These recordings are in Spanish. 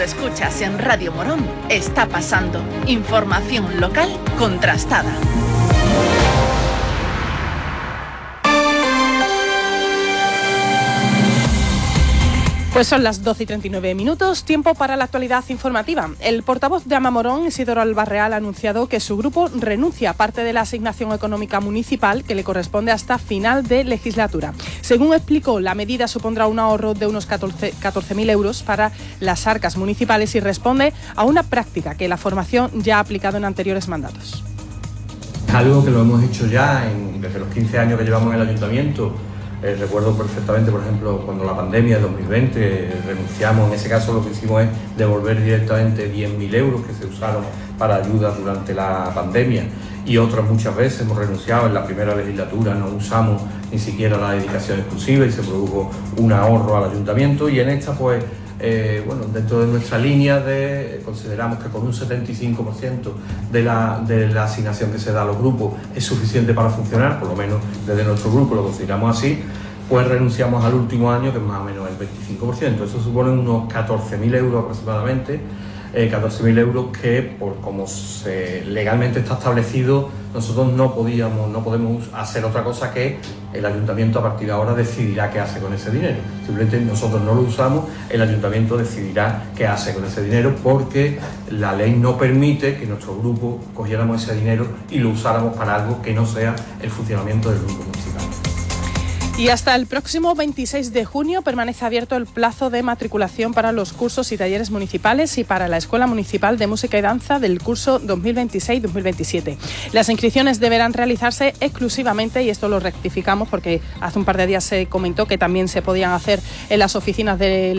escuchas en Radio Morón está pasando. Información local contrastada. Pues son las 12:39, tiempo para la actualidad informativa. El portavoz de Ama Morón, Isidoro Albarreal, ha anunciado que su grupo renuncia a parte de la asignación económica municipal que le corresponde hasta final de legislatura. Según explicó, la medida supondrá un ahorro de unos 14.000 euros para las arcas municipales y responde a una práctica que la formación ya ha aplicado en anteriores mandatos. Es algo que lo hemos hecho ya desde los 15 años que llevamos en el ayuntamiento. Recuerdo perfectamente, por ejemplo, cuando la pandemia de 2020 renunciamos, en ese caso lo que hicimos es devolver directamente 10.000 euros que se usaron para ayudas durante la pandemia, y otras muchas veces hemos renunciado. En la primera legislatura no usamos ni siquiera la dedicación exclusiva y se produjo un ahorro al ayuntamiento, y en esta pues dentro de nuestra línea consideramos que con un 75% de la asignación que se da a los grupos es suficiente para funcionar, por lo menos desde nuestro grupo lo consideramos así, pues renunciamos al último año, que es más o menos el 25%. Eso supone unos 14.000 euros aproximadamente, 14.000 euros que, por como legalmente está establecido, nosotros no podemos hacer otra cosa que el ayuntamiento a partir de ahora decidirá qué hace con ese dinero. Simplemente nosotros no lo usamos, el ayuntamiento decidirá qué hace con ese dinero, porque la ley no permite que nuestro grupo cogiéramos ese dinero y lo usáramos para algo que no sea el funcionamiento del grupo municipal. Y hasta el próximo 26 de junio permanece abierto el plazo de matriculación para los cursos y talleres municipales y para la Escuela Municipal de Música y Danza del curso 2026-2027. Las inscripciones deberán realizarse exclusivamente, y esto lo rectificamos porque hace un par de días se comentó que también se podían hacer en las oficinas de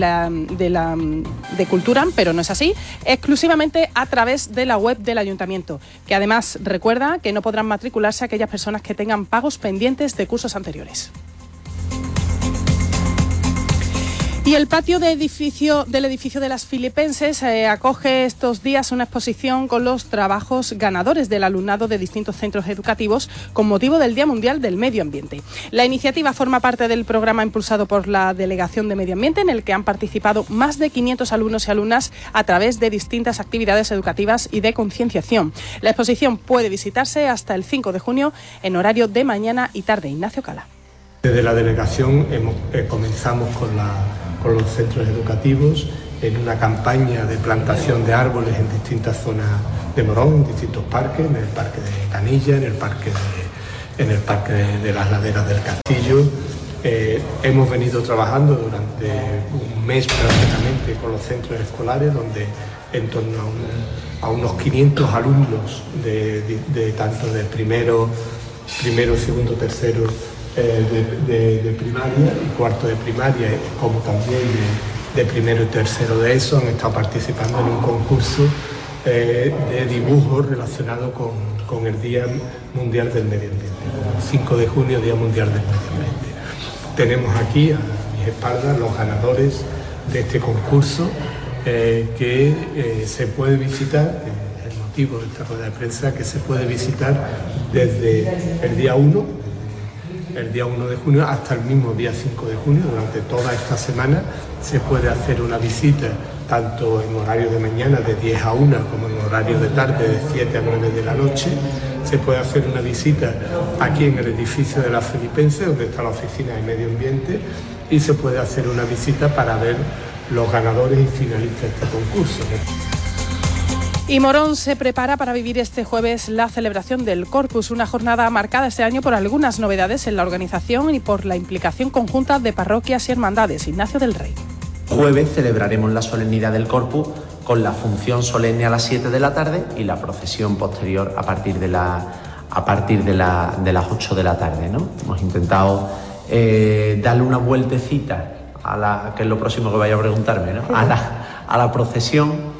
Cultura, pero no es así, exclusivamente a través de la web del Ayuntamiento, que además recuerda que no podrán matricularse aquellas personas que tengan pagos pendientes de cursos anteriores. Y el patio del edificio de las Filipenses acoge estos días una exposición con los trabajos ganadores del alumnado de distintos centros educativos con motivo del Día Mundial del Medio Ambiente. La iniciativa forma parte del programa impulsado por la Delegación de Medio Ambiente, en el que han participado más de 500 alumnos y alumnas a través de distintas actividades educativas y de concienciación. La exposición puede visitarse hasta el 5 de junio en horario de mañana y tarde. Ignacio Cala. Desde la delegación comenzamos con los centros educativos en una campaña de plantación de árboles en distintas zonas de Morón, en distintos parques, en el Parque de Canilla, en el Parque de las Laderas del Castillo. Hemos venido trabajando durante un mes prácticamente con los centros escolares, donde en torno a unos 500 alumnos de tanto de primero, segundo, tercero de primaria y cuarto de primaria, como también de primero y tercero de eso, han estado participando en un concurso de dibujo relacionado con el Día Mundial del Medio Ambiente, el 5 de junio, Día Mundial del Medio Ambiente. Tenemos aquí a mis espaldas los ganadores de este concurso, que se puede visitar, el motivo de esta rueda de prensa, que se puede visitar desde el día 1 de junio hasta el mismo día 5 de junio. Durante toda esta semana se puede hacer una visita tanto en horario de mañana de 10 a 1 como en horario de tarde de 7 a 9 de la noche. Se puede hacer una visita aquí en el edificio de la Filipense, donde está la oficina de medio ambiente, y se puede hacer una visita para ver los ganadores y finalistas de este concurso. Y Morón se prepara para vivir este jueves la celebración del Corpus, una jornada marcada este año por algunas novedades en la organización y por la implicación conjunta de parroquias y hermandades. Ignacio del Rey. Jueves celebraremos la solemnidad del Corpus con la función solemne a las 7 de la tarde y la procesión posterior a partir de las 8 de la tarde, ¿no? Hemos intentado darle una vueltecita que es lo próximo que vaya a preguntarme, ¿no? A la procesión.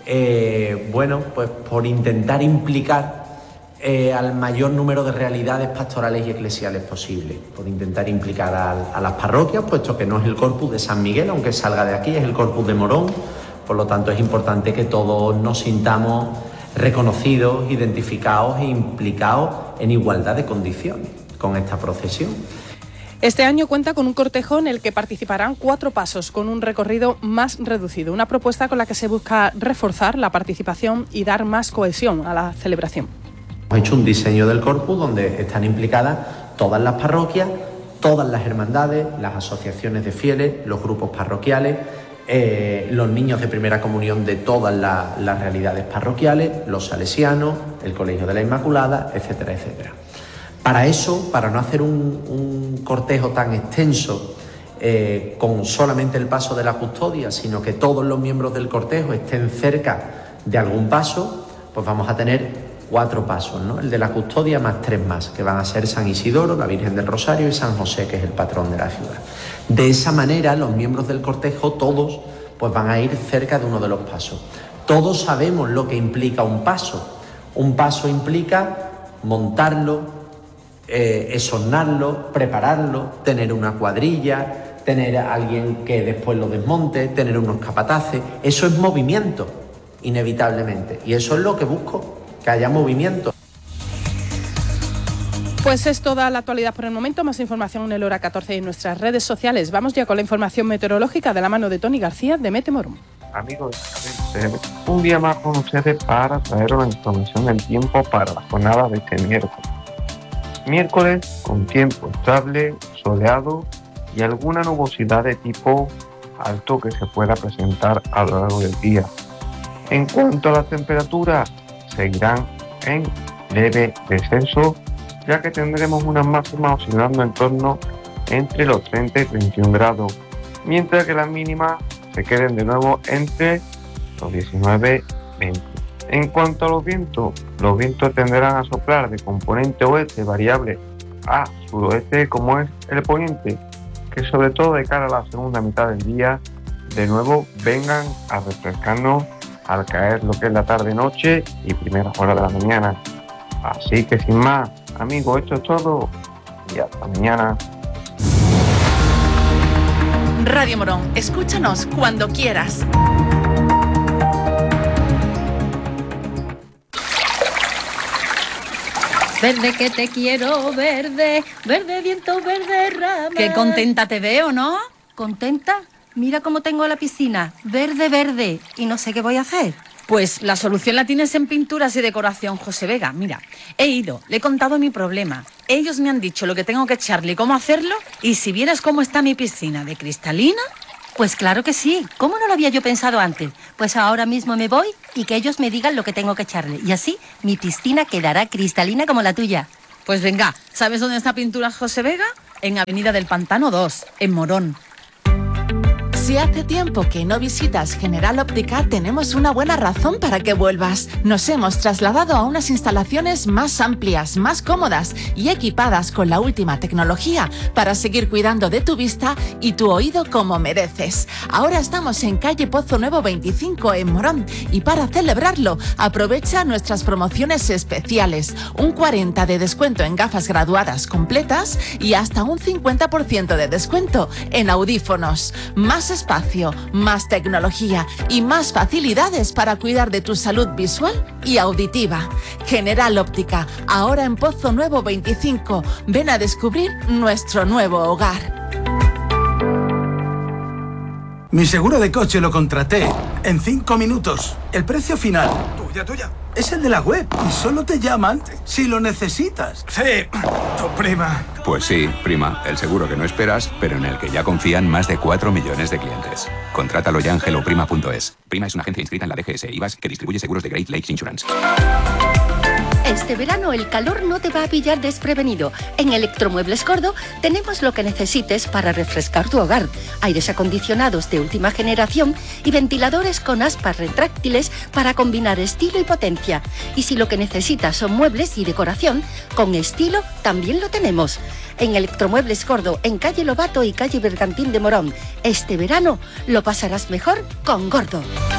Pues por intentar implicar al mayor número de realidades pastorales y eclesiales posible, por intentar implicar a las parroquias, puesto que no es el Corpus de San Miguel, aunque salga de aquí, es el Corpus de Morón. Por lo tanto, es importante que todos nos sintamos reconocidos, identificados e implicados en igualdad de condiciones con esta procesión. Este año cuenta con un cortejo en el que participarán 4 pasos con un recorrido más reducido, una propuesta con la que se busca reforzar la participación y dar más cohesión a la celebración. Hemos hecho un diseño del corpus donde están implicadas todas las parroquias, todas las hermandades, las asociaciones de fieles, los grupos parroquiales, los niños de primera comunión de todas las realidades parroquiales, los salesianos, el Colegio de la Inmaculada, etcétera, etcétera. Para eso, para no hacer un cortejo tan extenso con solamente el paso de la custodia, sino que todos los miembros del cortejo estén cerca de algún paso, pues vamos a tener 4 pasos, ¿no? El de la custodia más 3 más, que van a ser San Isidoro, la Virgen del Rosario y San José, que es el patrón de la ciudad. De esa manera, los miembros del cortejo, todos, pues van a ir cerca de uno de los pasos. Todos sabemos lo que implica un paso. Un paso implica montarlo, esornarlo, prepararlo, tener una cuadrilla, tener a alguien que después lo desmonte, tener unos capataces. Eso es movimiento, inevitablemente. Y eso es lo que busco, que haya movimiento. Pues es toda la actualidad por el momento. Más información en el Hora 14 y en nuestras redes sociales. Vamos ya con la información meteorológica de la mano de Tony García de Metemorón. Amigos, un día más con ustedes para traer una información del tiempo para la jornada de este miércoles. Miércoles con tiempo estable, soleado y alguna nubosidad de tipo alto que se pueda presentar a lo largo del día. En cuanto a las temperaturas, seguirán en leve descenso, ya que tendremos unas máximas oscilando en torno entre los 30 y 31 grados, mientras que las mínimas se queden de nuevo entre los 19 y 20. En cuanto a los vientos tenderán a soplar de componente oeste variable a suroeste, como es el poniente, que sobre todo de cara a la segunda mitad del día, de nuevo vengan a refrescarnos al caer lo que es la tarde-noche y primera hora de la mañana. Así que sin más, amigos, esto es todo y hasta mañana. Radio Morón, escúchanos cuando quieras. Verde que te quiero, verde, verde viento, verde rama. Qué contenta te veo, ¿no? ¿Contenta? Mira cómo tengo la piscina, verde, verde, y no sé qué voy a hacer. Pues la solución la tienes en Pinturas y Decoración José Vega. Mira, he ido, le he contado mi problema. Ellos me han dicho lo que tengo que echarle y cómo hacerlo. Y si vieras cómo está mi piscina de cristalina... Pues claro que sí. ¿Cómo no lo había yo pensado antes? Pues ahora mismo me voy y que ellos me digan lo que tengo que echarle. Y así mi piscina quedará cristalina como la tuya. Pues venga, ¿sabes dónde está Pinturas José Vega? En Avenida del Pantano 2, en Morón. Si hace tiempo que no visitas General Óptica, tenemos una buena razón para que vuelvas. Nos hemos trasladado a unas instalaciones más amplias, más cómodas y equipadas con la última tecnología para seguir cuidando de tu vista y tu oído como mereces. Ahora estamos en calle Pozo Nuevo 25 en Morón y para celebrarlo aprovecha nuestras promociones especiales. Un 40 de descuento en gafas graduadas completas y hasta un 50% de descuento en audífonos. Más espacio, más tecnología y más facilidades para cuidar de tu salud visual y auditiva. General Óptica, ahora en Pozo Nuevo 25. Ven a descubrir nuestro nuevo hogar. Mi seguro de coche lo contraté en 5 minutos. El precio final, tuya, es el de la web y solo te llaman si lo necesitas. Sí, tu prima. Pues sí, prima, el seguro que no esperas, pero en el que ya confían más de 4 millones de clientes. Contrátalo ya en helloprima.es. Prima es una agencia inscrita en la DGS IVAS que distribuye seguros de Great Lakes Insurance. Este verano el calor no te va a pillar desprevenido. En Electromuebles Gordo tenemos lo que necesites para refrescar tu hogar. Aires acondicionados de última generación y ventiladores con aspas retráctiles para combinar estilo y potencia. Y si lo que necesitas son muebles y decoración, con estilo también lo tenemos. En Electromuebles Gordo, en calle Lobato y calle Bergantín de Morón. Este verano lo pasarás mejor con Gordo.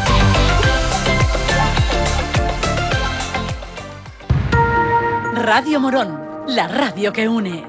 Radio Morón, la radio que une.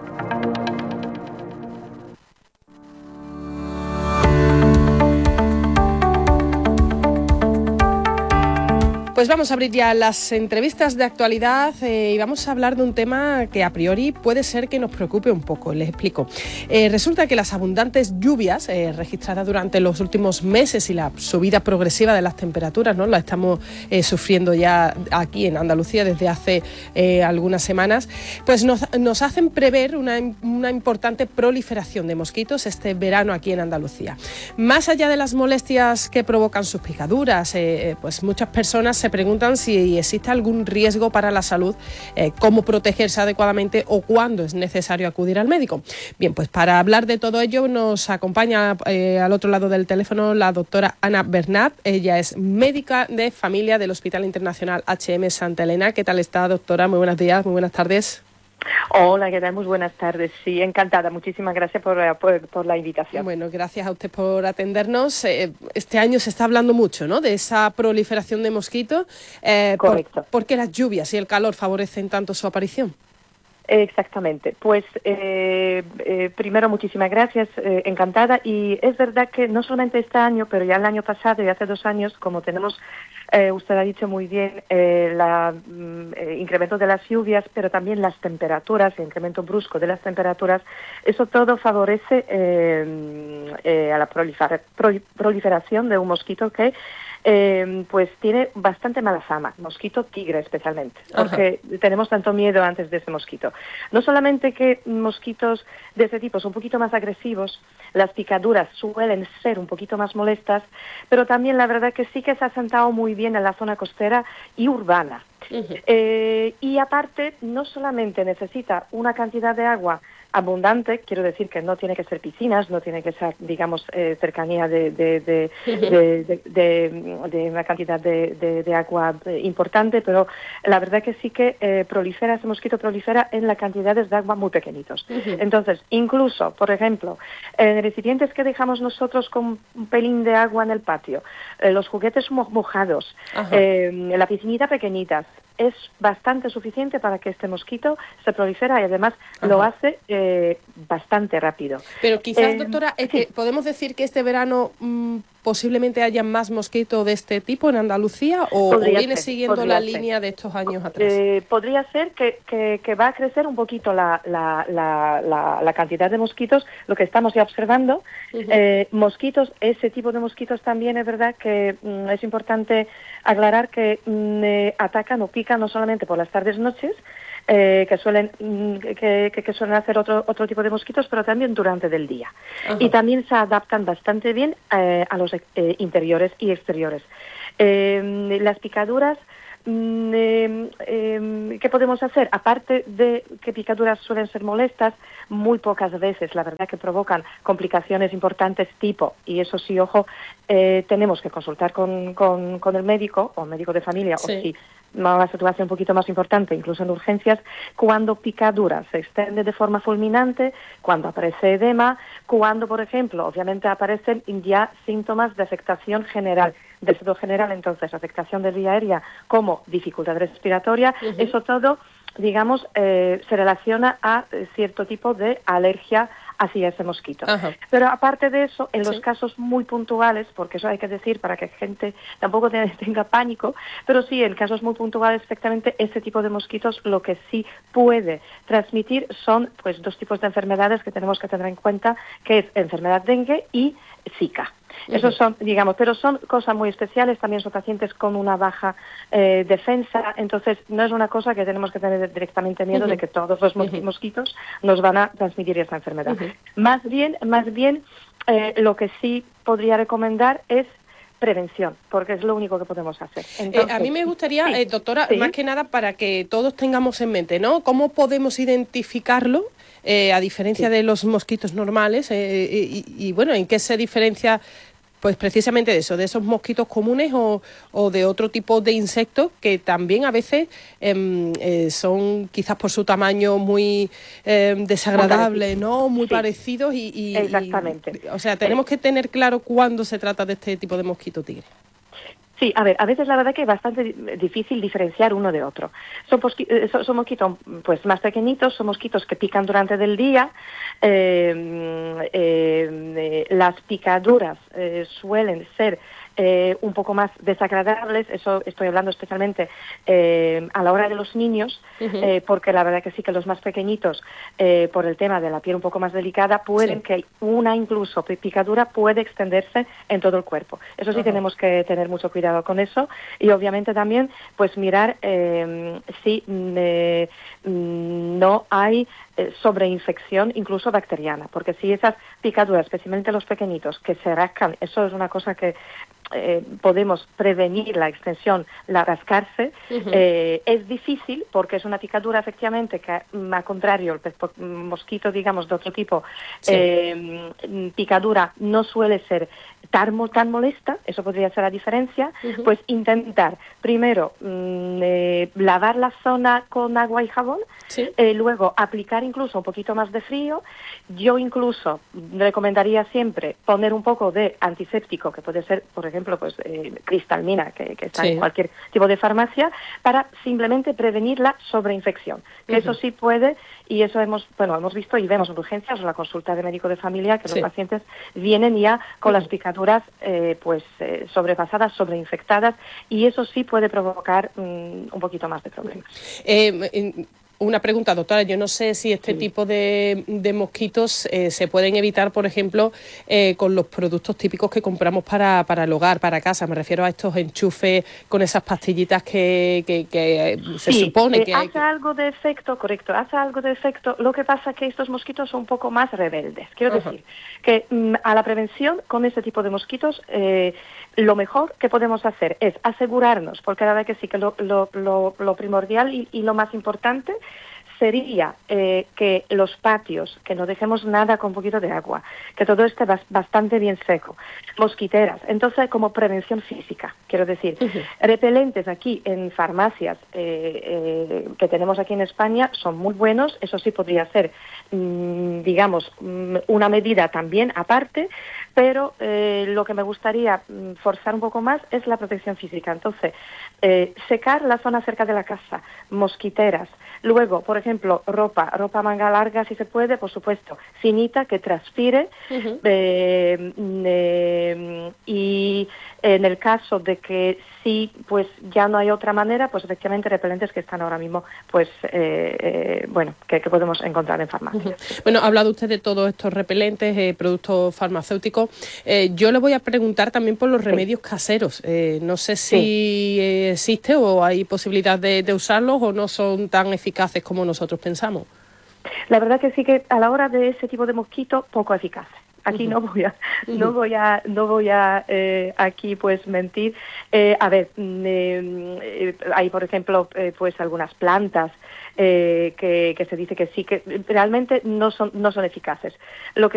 Pues vamos a abrir ya las entrevistas de actualidad y vamos a hablar de un tema que a priori puede ser que nos preocupe un poco. Les explico. Resulta que las abundantes lluvias registradas durante los últimos meses y la subida progresiva de las temperaturas, ¿no? La estamos sufriendo ya aquí en Andalucía desde hace algunas semanas, pues nos hacen prever una importante proliferación de mosquitos este verano aquí en Andalucía. Más allá de las molestias que provocan sus picaduras, pues muchas personas se preguntan si existe algún riesgo para la salud, cómo protegerse adecuadamente o cuándo es necesario acudir al médico. Bien, pues para hablar de todo ello nos acompaña al otro lado del teléfono la doctora Ana Bernat. Ella es médica de familia del Hospital Internacional HM Santa Elena. ¿Qué tal está, doctora? Muy buenos días, muy buenas tardes. Hola, ¿qué tal? Muy buenas tardes. Sí, encantada. Muchísimas gracias por la invitación. Bueno, gracias a usted por atendernos. Este año se está hablando mucho, ¿no?, de esa proliferación de mosquitos. Correcto. ¿Por qué las lluvias y el calor favorecen tanto su aparición? Exactamente. Pues primero, muchísimas gracias, encantada. Y es verdad que no solamente este año, pero ya el año pasado y hace 2 años, como tenemos, usted ha dicho muy bien, incremento de las lluvias, pero también las temperaturas, el incremento brusco de las temperaturas, eso todo favorece a la proliferación de un mosquito que pues tiene bastante mala fama, mosquito tigre especialmente, porque tenemos tanto miedo antes de ese mosquito. No solamente que mosquitos de ese tipo son un poquito más agresivos, las picaduras suelen ser un poquito más molestas, pero también la verdad que sí que se ha sentado muy bien en la zona costera y urbana. Y aparte, no solamente necesita una cantidad de agua abundante, quiero decir que no tiene que ser piscinas, no tiene que ser, digamos, cercanía de una cantidad de agua importante, pero la verdad que sí que ese mosquito prolifera en las cantidades de agua muy pequeñitos. Entonces, incluso, por ejemplo, en recipientes que dejamos nosotros con un pelín de agua en el patio, los juguetes mojados, la piscinita pequeñitas, es bastante suficiente para que este mosquito se prolifera y además lo hace bastante rápido. Pero quizás, doctora, que podemos decir que este verano posiblemente haya más mosquitos de este tipo en Andalucía o viene siguiendo la línea de estos años atrás. Podría ser que va a crecer un poquito la cantidad de mosquitos, lo que estamos ya observando. Mosquitos, ese tipo de mosquitos también es verdad que es importante aclarar que atacan o pican no solamente por las tardes noches, que suelen hacer otro tipo de mosquitos, pero también durante el día. Y también se adaptan bastante bien a los interiores y exteriores. Las picaduras, ¿qué podemos hacer? Aparte de que picaduras suelen ser molestas, muy pocas veces, la verdad, que provocan complicaciones importantes tipo, y eso sí, ojo, tenemos que consultar con el médico o médico de familia, o si una situación un poquito más importante, incluso en urgencias, cuando picadura se extiende de forma fulminante, cuando aparece edema, cuando, por ejemplo, obviamente aparecen ya síntomas de afectación general, entonces afectación de vía aérea como dificultad respiratoria, eso todo, digamos, se relaciona a cierto tipo de alergia hacia ese mosquito. Pero aparte de eso, en los casos muy puntuales, porque eso hay que decir para que gente tampoco tenga pánico, pero sí, en casos muy puntuales, efectivamente, ese tipo de mosquitos lo que sí puede transmitir son pues 2 tipos de enfermedades que tenemos que tener en cuenta, que es enfermedad dengue y Zika. Esos son, digamos, pero son cosas muy especiales, también son pacientes con una baja defensa, entonces no es una cosa que tenemos que tener directamente miedo de que todos los mosquitos nos van a transmitir esa enfermedad. Más bien, lo que sí podría recomendar es prevención, porque es lo único que podemos hacer. Entonces, a mí me gustaría, doctora, más que nada para que todos tengamos en mente, ¿no?, cómo podemos identificarlo, a diferencia de los mosquitos normales, y bueno, ¿en qué se diferencia pues precisamente de eso, de esos mosquitos comunes o de otro tipo de insectos que también a veces son quizás por su tamaño muy desagradables, ¿no?, muy parecidos Exactamente. O sea, tenemos que tener claro cuándo se trata de este tipo de mosquito tigre. Sí, a ver, a veces la verdad que es bastante difícil diferenciar uno de otro. Son mosquitos pues más pequeñitos, son mosquitos que pican durante el día. Las picaduras suelen ser un poco más desagradables, eso estoy hablando especialmente a la hora de los niños, porque la verdad que sí que los más pequeñitos, por el tema de la piel un poco más delicada, pueden que una incluso picadura puede extenderse en todo el cuerpo. Eso sí tenemos que tener mucho cuidado con eso y obviamente también pues mirar si no hay sobreinfección incluso bacteriana, porque si esas picaduras, especialmente los pequeñitos, que se rascan, eso es una cosa que podemos prevenir la extensión, la rascarse, es difícil porque es una picadura efectivamente que, al contrario, el mosquito, digamos, de otro tipo, picadura no suele ser tan molesta, eso podría ser la diferencia, pues intentar primero lavar la zona con agua y jabón, luego aplicar incluso un poquito más de frío. Yo incluso recomendaría siempre poner un poco de antiséptico, que puede ser, por ejemplo, pues cristalmina, que está en cualquier tipo de farmacia, para simplemente prevenir la sobreinfección. Que eso sí puede, y eso hemos visto y vemos en urgencias o en la consulta de médico de familia, que los pacientes vienen ya con las picaduras sobrepasadas, sobreinfectadas, y eso sí puede provocar un poquito más de problemas. Una pregunta, doctora. Yo no sé si este tipo de mosquitos se pueden evitar, por ejemplo, con los productos típicos que compramos para el hogar, para casa. Me refiero a estos enchufes con esas pastillitas que se supone que hay. Hace algo de efecto, correcto, hace algo de efecto. Lo que pasa es que estos mosquitos son un poco más rebeldes. Quiero decir que a la prevención con este tipo de mosquitos lo mejor que podemos hacer es asegurarnos, porque la verdad que sí que lo primordial y lo más importante sería que los patios, que no dejemos nada con un poquito de agua, que todo esté bastante bien seco, mosquiteras. Entonces, como prevención física, quiero decir, repelentes aquí en farmacias que tenemos aquí en España son muy buenos. Eso sí podría ser, digamos, una medida también aparte, pero lo que me gustaría forzar un poco más es la protección física. Entonces, secar la zona cerca de la casa, mosquiteras. Luego, por ejemplo, ropa manga larga, si se puede, por supuesto, finita, que transpire. Y en el caso de que sí, pues ya no hay otra manera, pues efectivamente repelentes que están ahora mismo, pues que podemos encontrar en farmacias. Bueno, ha hablado usted de todos estos repelentes, productos farmacéuticos. Yo le voy a preguntar también por los remedios caseros. No sé si existe o hay posibilidad de usarlos o no son tan eficaces como nosotros pensamos. La verdad que sí que a la hora de ese tipo de mosquito, poco eficaces. Aquí no voy a aquí pues mentir. Hay por ejemplo pues algunas plantas que se dice que sí que realmente no son eficaces. Lo que